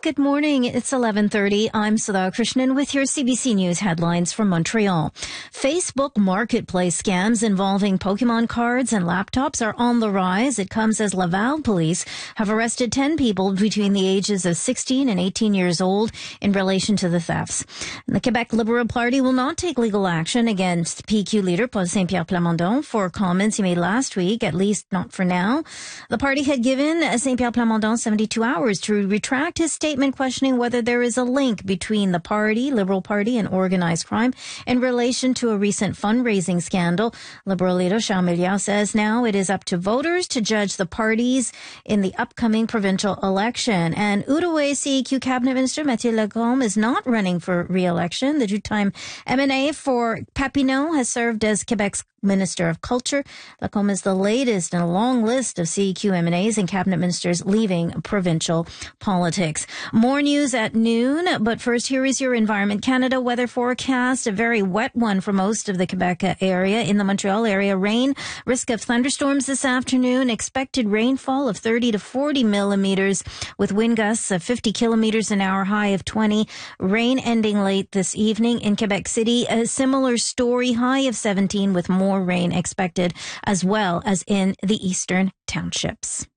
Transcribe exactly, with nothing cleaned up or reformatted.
Good morning. It's eleven thirty. I'm Sudha Krishnan with your C B C News headlines from Montreal. Facebook marketplace scams involving Pokemon cards and laptops are on the rise. It comes as Laval police have arrested ten people between the ages of sixteen and eighteen years old in relation to the thefts. The Quebec Liberal Party will not take legal action against P Q leader Paul Saint-Pierre Plamondon for comments he made last week, at least not for now. The party had given Saint-Pierre Plamondon seventy-two hours to retract his statement questioning whether there is a link between the party, Liberal Party, and organized crime in relation to a recent fundraising scandal. Liberal leader Charles Milliard says now it is up to voters to judge the parties in the upcoming provincial election. And Outaouais C E Q Cabinet Minister Mathieu Lacombe is not running for re-election. The two-time M N A for Papineau has served as Quebec's Minister of Culture. Lacombe is the latest in a long list of C E Q M N As and cabinet ministers leaving provincial politics. More news at noon, but first here is your Environment Canada weather forecast. A very wet one for most of the Quebec area. In the Montreal area, rain, risk of thunderstorms this afternoon, expected rainfall of thirty to forty millimeters with wind gusts of fifty kilometers an hour, high of twenty. Rain ending late this evening in Quebec City. A similar story, high of seventeen with more rain expected as well as in the eastern townships.